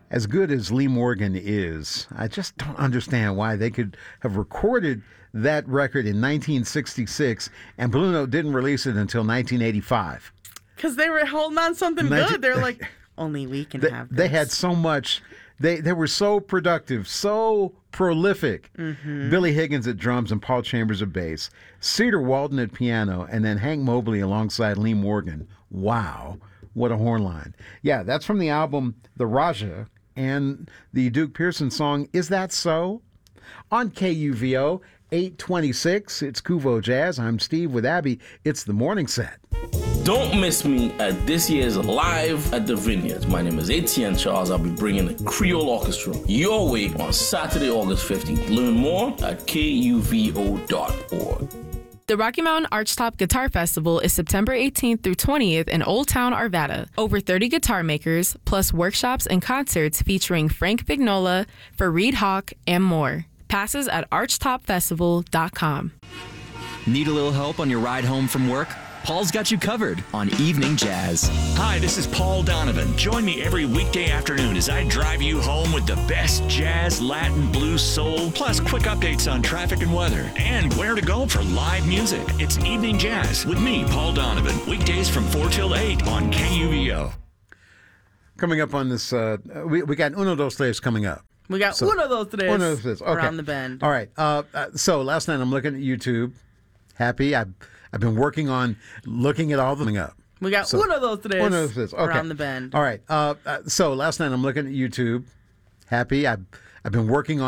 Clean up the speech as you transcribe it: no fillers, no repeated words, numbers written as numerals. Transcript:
As good as Lee Morgan is, I just don't understand why they could have recorded that record in 1966 and Blue Note didn't release it until 1985. Because they were holding on something good. They're like, only we can have this. They had so much. They were so productive, so prolific. Mm-hmm. Billy Higgins at drums and Paul Chambers at bass. Cedar Walton at piano, and then Hank Mobley alongside Lee Morgan. Wow, what a horn line. Yeah, that's from the album The Raja and the Duke Pearson song, Is That So? On KUVO 826, it's Kuvo Jazz. I'm Steve with Abby. It's the morning set. Don't miss me at this year's Live at the Vineyards. My name is Etienne Charles. I'll be bringing the Creole Orchestra your way on Saturday, August 15th. Learn more at kuvo.org. The Rocky Mountain Archtop Guitar Festival is September 18th through 20th in Old Town, Arvada. Over 30 guitar makers, plus workshops and concerts featuring Frank Vignola, Fareed Hawk, and more. Passes at archtopfestival.com. Need a little help on your ride home from work? Paul's got you covered on Evening Jazz. Hi, this is Paul Donovan. Join me every weekday afternoon as I drive you home with the best jazz, Latin, blues, soul, plus quick updates on traffic and weather, and where to go for live music. It's Evening Jazz with me, Paul Donovan, weekdays from 4 till 8 on KUVO. Coming up on this, we got Uno Dos Tres coming up. We got Uno Dos Tres around the bend. All right. So last night I'm looking at YouTube. Happy. I've been working on looking at all the thing up. We got Uno Dos Tres around the bend. All right. So last night I'm looking at YouTube. Happy. I've been working on